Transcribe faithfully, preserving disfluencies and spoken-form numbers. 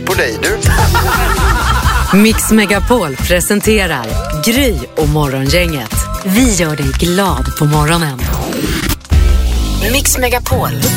på dig, du. Mix Megapol presenterar Gry och Morgongänget. Vi gör dig glad på morgonen. Mix Megapol.